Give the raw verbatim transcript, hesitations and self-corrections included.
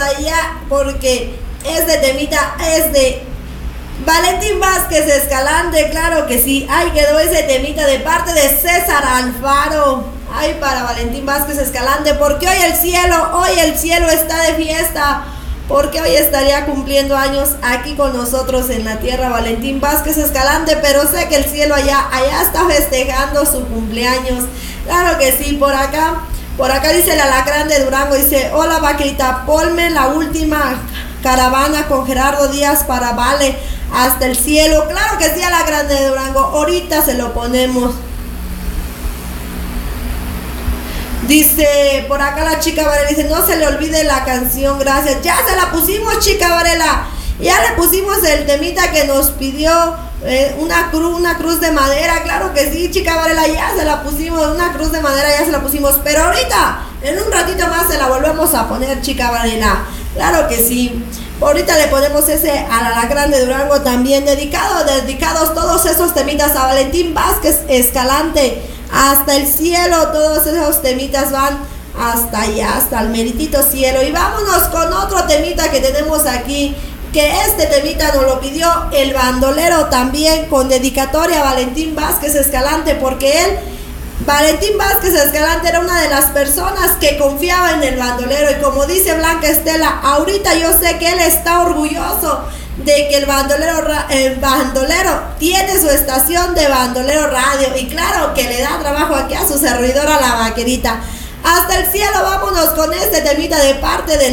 allá porque este temita es de Valentín Vázquez Escalante, claro que sí. Ahí quedó ese temita de parte de César Alfaro. Ay, para Valentín Vázquez Escalante, porque hoy el cielo, hoy el cielo está de fiesta, porque hoy estaría cumpliendo años aquí con nosotros en la tierra Valentín Vázquez Escalante, pero sé que el cielo allá, allá está festejando su cumpleaños. Claro que sí, por acá, por acá dice el Alacrán de Durango, dice, hola vaquerita, ponme la última caravana con Gerardo Díaz para Vale hasta el cielo. Claro que sí, Alacrán de Durango, ahorita se lo ponemos. Dice por acá la chica Varela, dice, no se le olvide la canción, gracias. Ya se la pusimos, chica Varela. Ya le pusimos el temita que nos pidió, eh, una cruz, una cruz de madera. Claro que sí, chica Varela, ya se la pusimos, una cruz de madera, ya se la pusimos. Pero ahorita, en un ratito más se la volvemos a poner, chica Varela. Claro que sí. Ahorita le ponemos ese al Alacrán de Durango también, dedicado, dedicados todos esos temitas a Valentín Vázquez Escalante. Hasta el cielo, todos esos temitas van hasta allá, hasta el meritito cielo. Y vámonos con otro temita que tenemos aquí, que este temita nos lo pidió el bandolero también, con dedicatoria a Valentín Vázquez Escalante, porque él, Valentín Vázquez Escalante, era una de las personas que confiaba en el bandolero. Y como dice Blanca Estela, ahorita yo sé que él está orgulloso de que el bandolero, el bandolero tiene su estación de Bandolero Radio, y claro que le da trabajo aquí a su servidora la vaquerita. Hasta el cielo, vámonos con este temita de parte de